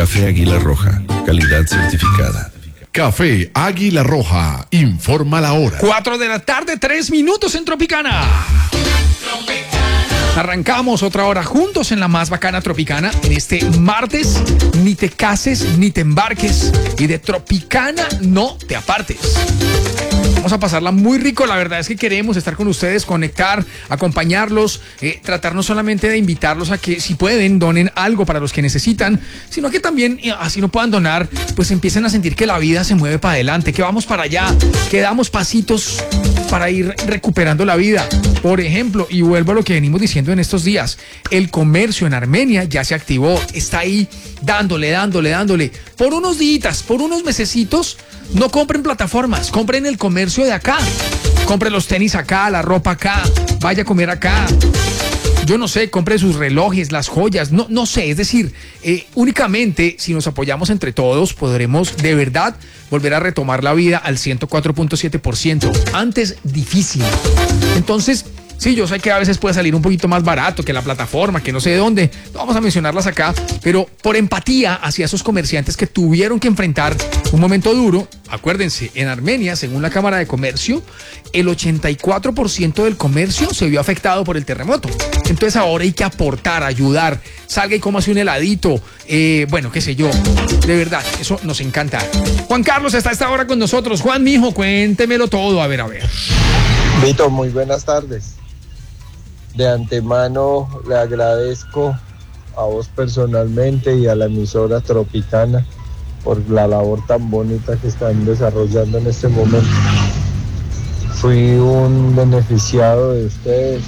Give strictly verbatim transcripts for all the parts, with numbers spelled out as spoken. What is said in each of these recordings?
Café Águila Roja, calidad certificada. Café Águila Roja, informa la hora. Cuatro de la tarde, tres minutos en Tropicana. Arrancamos otra hora juntos en la más bacana Tropicana. En este martes, ni te cases ni te embarques. Y de Tropicana no te apartes. Vamos a pasarla muy rico. La verdad es que queremos estar con ustedes, conectar, acompañarlos, eh, tratar no solamente de invitarlos a que, si pueden, donen algo para los que necesitan, sino que también, así no puedan donar, pues empiecen a sentir que la vida se mueve para adelante, que vamos para allá, que damos pasitos para ir recuperando la vida. Por ejemplo, y vuelvo a lo que venimos diciendo en estos días, el comercio en Armenia ya se activó, está ahí dándole, dándole, dándole. Por unos días, por unos mesecitos, no compren plataformas, compren el comercio de acá. Compren los tenis acá, la ropa acá, vaya a comer acá. Yo no sé, compre sus relojes, las joyas, no, no sé. Es decir, eh, únicamente si nos apoyamos entre todos podremos de verdad volver a retomar la vida al ciento cuatro punto siete por ciento. Antes, difícil. Entonces, sí, yo sé que a veces puede salir un poquito más barato que la plataforma, que no sé de dónde, no vamos a mencionarlas acá, pero por empatía hacia esos comerciantes que tuvieron que enfrentar un momento duro. Acuérdense, en Armenia, según la Cámara de Comercio, el ochenta y cuatro por ciento del comercio se vio afectado por el terremoto. Entonces ahora hay que aportar, ayudar, salga y cómase un heladito, eh, bueno, qué sé yo, de verdad, eso nos encanta. Juan Carlos está a esta hora con nosotros. Juan, mijo, cuéntemelo todo, a ver, a ver. Vito, muy buenas tardes. De antemano le agradezco a vos personalmente y a la emisora Tropicana por la labor tan bonita que están desarrollando en este momento. Fui un beneficiado de ustedes,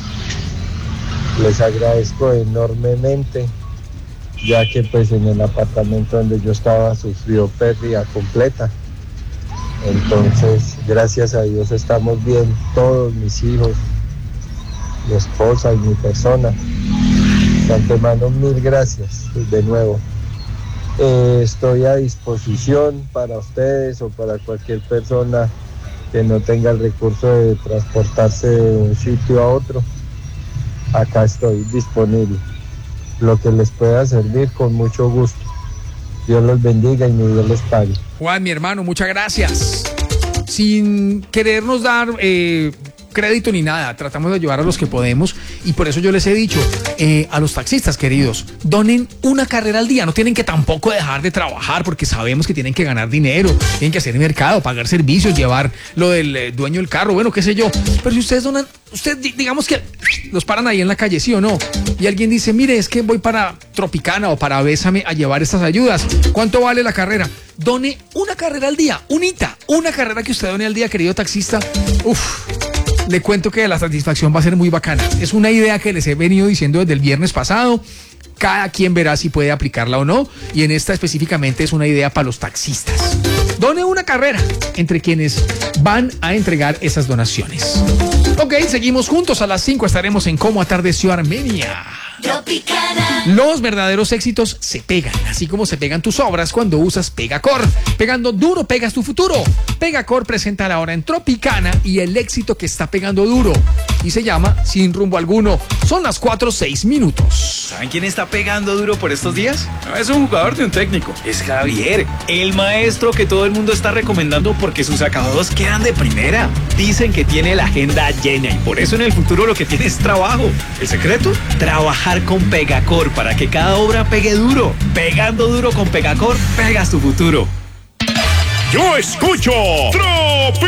les agradezco enormemente, ya que pues en el apartamento donde yo estaba sufrió pérdida completa. Entonces, gracias a Dios estamos bien, todos mis hijos, mi esposa y mi persona. De antemano, mil gracias de nuevo. Eh, estoy a disposición para ustedes o para cualquier persona que no tenga el recurso de transportarse de un sitio a otro. Acá estoy disponible. Lo que les pueda servir, con mucho gusto. Dios los bendiga y mi Dios les pague. Juan, mi hermano, muchas gracias. Sin querernos dar eh, crédito ni nada, tratamos de ayudar a los que podemos, y por eso yo les he dicho eh, a los taxistas queridos, donen una carrera al día. No tienen que tampoco dejar de trabajar, porque sabemos que tienen que ganar dinero, tienen que hacer mercado, pagar servicios, llevar lo del eh, dueño del carro, bueno, qué sé yo. Pero si ustedes donan, ustedes digamos que los paran ahí en la calle, ¿sí o no? Y alguien dice, mire, es que voy para Tropicana o para Bésame a llevar estas ayudas. ¿Cuánto vale la carrera? Done una carrera al día, unita, una carrera que usted done al día, querido taxista. Uf, le cuento que la satisfacción va a ser muy bacana. Es una idea que les he venido diciendo desde el viernes pasado. Cada quien verá si puede aplicarla o no. Y en esta específicamente es una idea para los taxistas. Done una carrera entre quienes van a entregar esas donaciones. Ok, seguimos juntos. A las cinco estaremos en Cómo Atardeció Armenia. Tropicana. Los verdaderos éxitos se pegan, así como se pegan tus obras cuando usas Pegacor. Pegando duro pegas tu futuro. Pegacor presenta la hora en Tropicana y el éxito que está pegando duro. Y se llama Sin Rumbo Alguno. Son las cuatro seis minutos. ¿Saben quién está pegando duro por estos días? No es un jugador de un técnico, es Javier, el maestro que todo el mundo está recomendando porque sus acabados quedan de primera. Dicen que tiene la agenda llena y por eso en el futuro lo que tiene es trabajo. ¿El secreto? Trabajar con Pegacor para que cada obra pegue duro. Pegando duro con Pegacor, pegas tu futuro. Yo escucho Tropi.